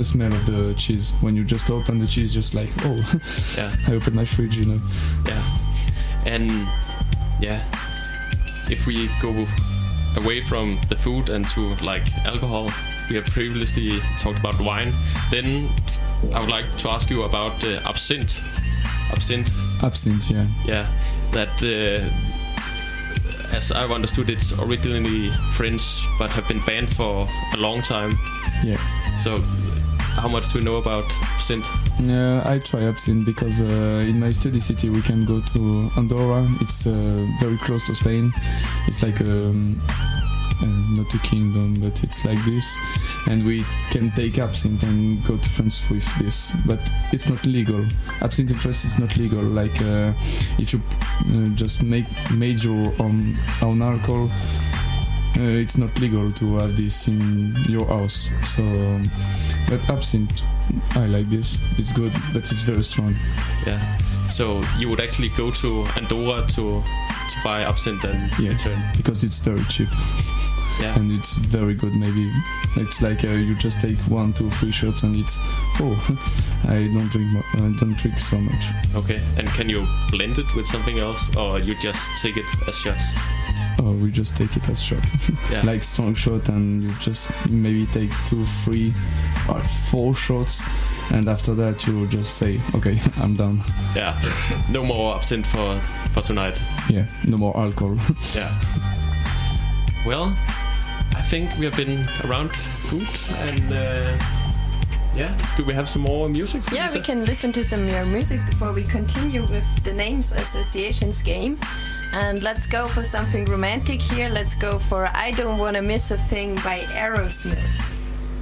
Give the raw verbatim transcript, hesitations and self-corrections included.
the smell of the cheese. When you just open the cheese, just like, oh, yeah. I opened my fridge, you know. Yeah. And yeah, if we go away from the food and to like alcohol, we have previously talked about wine. Then I would like to ask you about uh, absinthe. Absinthe. Absinthe, yeah. Yeah. That, uh, as I've understood, it's originally French, but have been banned for a long time. Yeah. So, how much do you know about absinthe? Yeah, I try absinthe because uh, in my study city we can go to Andorra. It's uh, very close to Spain. It's like um, uh, not a kingdom, but it's like this. And we can take absinthe and go to France with this, but it's not legal. Absinthe in France is not legal. Like uh, if you uh, just make major on on alcohol, uh, it's not legal to have this in your house. So, um, but absinthe, I like this. It's good, but it's very strong. Yeah. So you would actually go to Andorra to to buy absinthe and yeah, return because it's very cheap. Yeah. And it's very good. Maybe it's like uh, you just take one, two, three shots, and it's oh, I don't drink. Mo- I don't drink so much. Okay. And can you blend it with something else, or you just take it as shots? Oh, we just take it as shot. Yeah. Like strong shot, and you just maybe take two, three, or four shots, and after that you just say, okay, I'm done. Yeah. No more absinthe for for tonight. Yeah. No more alcohol. Yeah. Well, I think we have been around food, and uh, yeah, do we have some more music? Yeah, we can listen to some more music before we continue with the names associations game. And let's go for something romantic here. Let's go for I Don't Wanna Miss a Thing by Aerosmith.